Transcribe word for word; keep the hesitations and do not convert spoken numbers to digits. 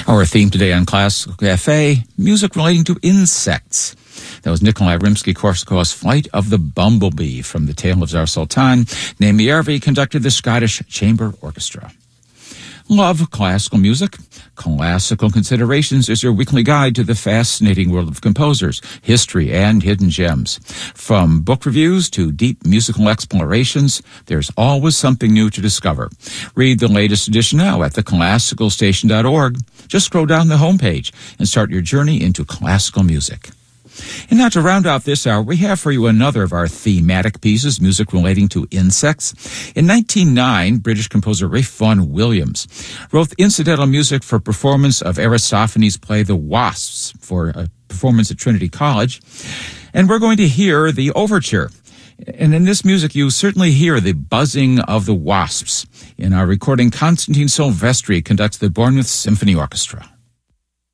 Our theme today on Classical Cafe, music relating to insects. That was Nikolai Rimsky-Korsakov's Flight of the Bumblebee from the Tale of Tsar Sultan. Naimi Järvi conducted the Scottish Chamber Orchestra. Love classical music? Classical Considerations is your weekly guide to the fascinating world of composers, history, and hidden gems. From book reviews to deep musical explorations, there's always something new to discover. Read the latest edition now at the classical station dot org. Just scroll down the homepage and start your journey into classical music. And now to round out this hour, we have for you another of our thematic pieces, music relating to insects. In nineteen oh nine, British composer Ralph Vaughan Williams wrote incidental music for performance of Aristophanes' play The Wasps for a performance at Trinity College. And we're going to hear the overture. And in this music, you certainly hear the buzzing of the wasps. In our recording, Constantine Silvestri conducts the Bournemouth Symphony Orchestra.